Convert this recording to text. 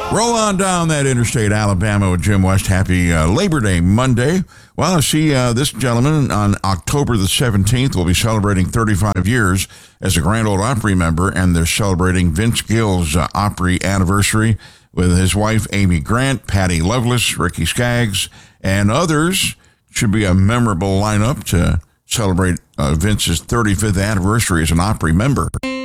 Roll on down that interstate, Alabama, with Jim West. Happy Labor Day Monday. Well, I see this gentleman on October the 17th will be celebrating 35 years as a Grand Ole Opry member, and they're celebrating Vince Gill's Opry anniversary with his wife, Amy Grant, Patty Loveless, Ricky Skaggs, and others. Should be a memorable lineup to celebrate Vince's 35th anniversary as an Opry member.